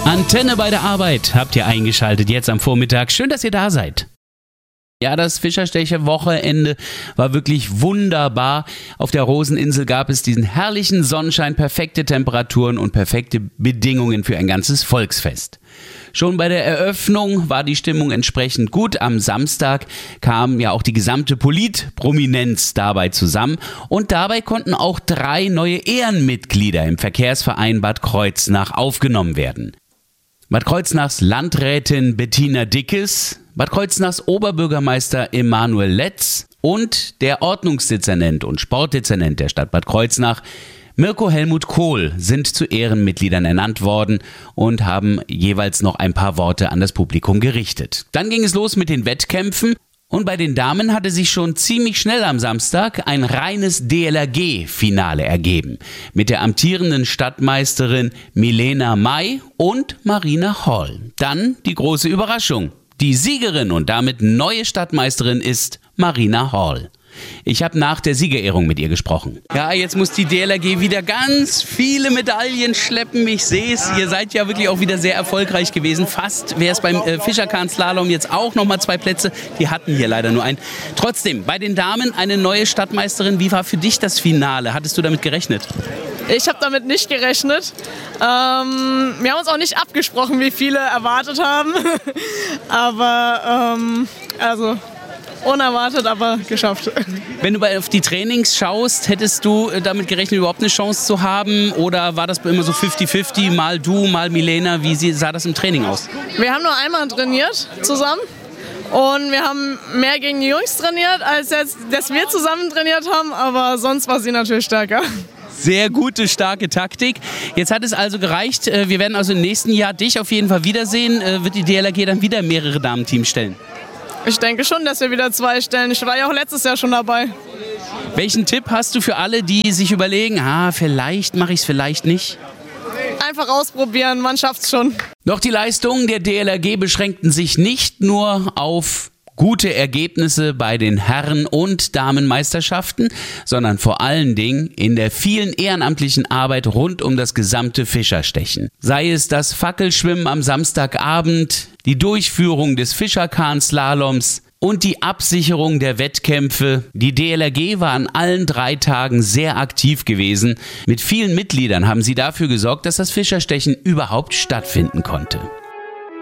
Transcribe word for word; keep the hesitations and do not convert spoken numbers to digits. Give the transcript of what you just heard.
Antenne bei der Arbeit habt ihr eingeschaltet, jetzt am Vormittag. Schön, dass ihr da seid. Ja, das Fischerstecher-Wochenende war wirklich wunderbar. Auf der Roseninsel gab es diesen herrlichen Sonnenschein, perfekte Temperaturen und perfekte Bedingungen für ein ganzes Volksfest. Schon bei der Eröffnung war die Stimmung entsprechend gut. Am Samstag kam ja auch die gesamte Politprominenz dabei zusammen. Und dabei konnten auch drei neue Ehrenmitglieder im Verkehrsverein Bad Kreuznach aufgenommen werden. Bad Kreuznachs Landrätin Bettina Dickes, Bad Kreuznachs Oberbürgermeister Emanuel Letz und der Ordnungsdezernent und Sportdezernent der Stadt Bad Kreuznach, Mirko Helmut Kohl, sind zu Ehrenmitgliedern ernannt worden und haben jeweils noch ein paar Worte an das Publikum gerichtet. Dann ging es los mit den Wettkämpfen. Und bei den Damen hatte sich schon ziemlich schnell am Samstag ein reines D L R G-Finale ergeben. Mit der amtierenden Stadtmeisterin Milena May und Marina Hall. Dann die große Überraschung. Die Siegerin und damit neue Stadtmeisterin ist Marina Hall. Ich habe nach der Siegerehrung mit ihr gesprochen. Ja, jetzt muss die D L R G wieder ganz viele Medaillen schleppen. Ich sehe es, ihr seid ja wirklich auch wieder sehr erfolgreich gewesen. Fast wäre es beim äh, Fischerkahn-Slalom jetzt auch nochmal zwei Plätze. Die hatten hier leider nur einen. Trotzdem, bei den Damen eine neue Stadtmeisterin. Wie war für dich das Finale? Hattest du damit gerechnet? Ich habe damit nicht gerechnet. Ähm, wir haben uns auch nicht abgesprochen, wie viele erwartet haben. Aber, ähm, also... unerwartet, aber geschafft. Wenn du auf die Trainings schaust, hättest du damit gerechnet, überhaupt eine Chance zu haben? Oder war das immer so fifty fifty, mal du, mal Milena? Wie sah das im Training aus? Wir haben nur einmal trainiert zusammen. Und wir haben mehr gegen die Jungs trainiert, als jetzt, dass wir zusammen trainiert haben. Aber sonst war sie natürlich stärker. Sehr gute, starke Taktik. Jetzt hat es also gereicht. Wir werden also im nächsten Jahr dich auf jeden Fall wiedersehen. Wird die D L R G dann wieder mehrere Damenteams stellen? Ich denke schon, dass wir wieder zwei stellen. Ich war ja auch letztes Jahr schon dabei. Welchen Tipp hast du für alle, die sich überlegen, ah, vielleicht mache ich es, vielleicht nicht? Einfach ausprobieren, man schafft's schon. Doch die Leistungen der D L R G beschränkten sich nicht nur auf gute Ergebnisse bei den Herren- und Damenmeisterschaften, sondern vor allen Dingen in der vielen ehrenamtlichen Arbeit rund um das gesamte Fischerstechen. Sei es das Fackelschwimmen am Samstagabend, die Durchführung des Fischerkahn-Slaloms und die Absicherung der Wettkämpfe. Die D L R G war an allen drei Tagen sehr aktiv gewesen. Mit vielen Mitgliedern haben sie dafür gesorgt, dass das Fischerstechen überhaupt stattfinden konnte.